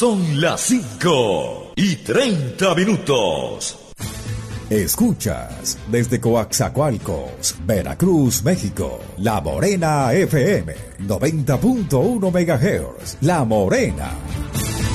Son las 5:30. Escuchas desde Coaxacualcos, Veracruz, México, La Morena FM, 90.1 MHz, La Morena.